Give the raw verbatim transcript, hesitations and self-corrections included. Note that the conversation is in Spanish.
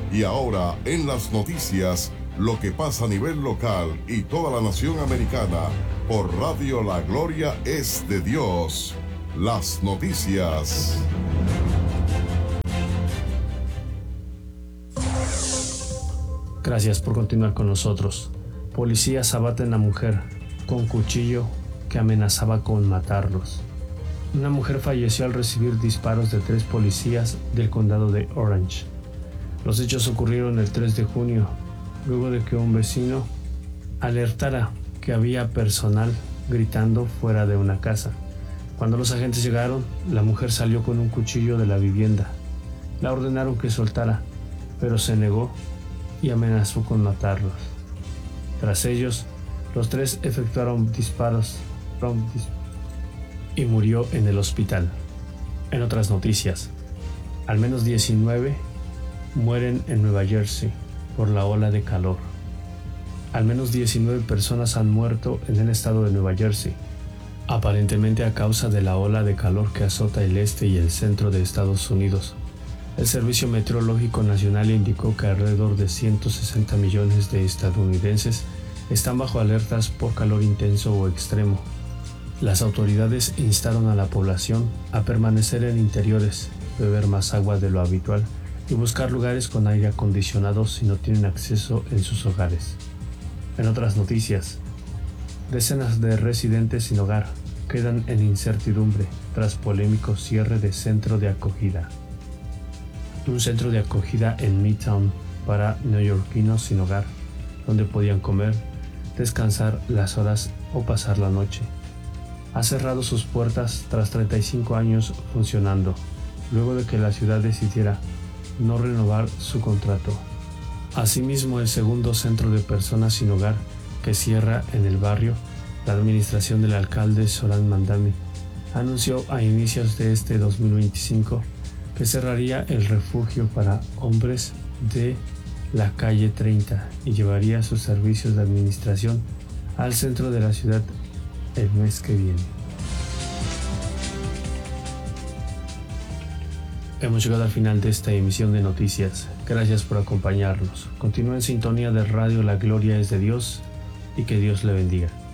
Y ahora, en las noticias, lo que pasa a nivel local y toda la nación americana, por Radio La Gloria es de Dios. Las noticias. Gracias por continuar con nosotros. Policías abaten a mujer con cuchillo que amenazaba con matarlos. Una mujer falleció al recibir disparos de tres policías del condado de Orange. Los hechos ocurrieron el tres de junio, luego de que un vecino alertara que había personal gritando fuera de una casa. Cuando los agentes llegaron, la mujer salió con un cuchillo de la vivienda. La ordenaron que soltara, pero se negó y amenazó con matarlos. Tras ellos, los tres efectuaron disparos y murió en el hospital. En otras noticias, al menos diecinueve mueren en Nueva Jersey por la ola de calor. Al menos diecinueve personas han muerto en el estado de Nueva Jersey, aparentemente a causa de la ola de calor que azota el este y el centro de Estados Unidos. El Servicio Meteorológico Nacional indicó que alrededor de ciento sesenta millones de estadounidenses están bajo alertas por calor intenso o extremo. Las autoridades instaron a la población a permanecer en interiores, beber más agua de lo habitual y buscar lugares con aire acondicionado si no tienen acceso en sus hogares. En otras noticias, decenas de residentes sin hogar quedan en incertidumbre tras polémico cierre de centro de acogida. Un centro de acogida en Midtown para neoyorquinos sin hogar, donde podían comer, descansar las horas o pasar la noche. Ha cerrado sus puertas tras treinta y cinco años funcionando, luego de que la ciudad decidiera no renovar su contrato. Asimismo, el segundo centro de personas sin hogar que cierra en el barrio, la administración del alcalde Zoran Mandami anunció a inicios de este dos mil veinticinco que cerraría el refugio para hombres de la calle treinta y llevaría sus servicios de administración al centro de la ciudad el mes que viene. Hemos llegado al final de esta emisión de noticias. Gracias por acompañarnos. Continúa en sintonía de Radio La Gloria es de Dios y que Dios le bendiga.